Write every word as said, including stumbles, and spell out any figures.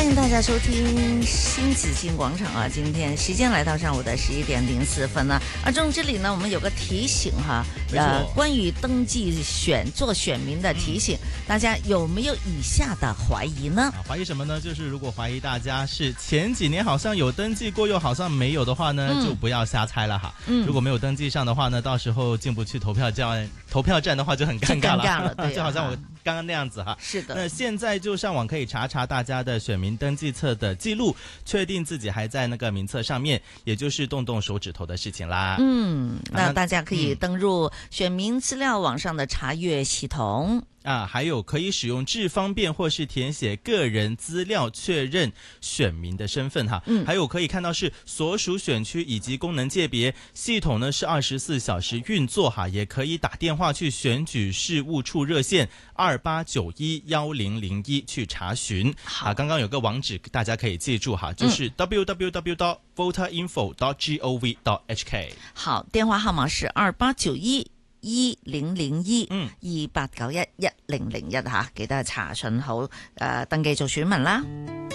迎大家收听新紫金廣場啊！今天時間來到上午的十一點零四分啦。阿鍾，這裏呢，我們有個提醒哈，呃，關於登記選做選民的提醒，嗯、大家有沒有以下的懷疑呢？ 啊、懷疑什麼呢？就是如果懷疑大家是前幾年好像有登記過，又好像沒有的話呢，嗯、就不要瞎猜了哈。嗯、如果沒有登記上的話呢，到時候進不去投票站，投票站的話就很尷尬了， 就尷尬了，對啊、 就好像我剛剛那樣子哈。 是的。 那現在就上網可以查查大家的選民登記冊的記錄，確定自己還在那個名冊上面，也就是動動手指頭的事情啦。 嗯，那大家可以登入選民資料網上的查閱系統。 啊，還有可以使用智方便或是填寫個人資料確認選民的身份哈。嗯，還有可以看到是所屬選區以及功能界別系統呢是二十四小時運作哈，也可以打電話去選舉事務處熱線二八九一一零零一去查詢。好，啊，剛剛有個網址大家可以記住哈，就是 w w w dot voter info dot gov dot h k。好， 電話號碼是二八九一一零零一，嗯，二八九一一零零一吓，記得查詢好誒，登記做選民啦。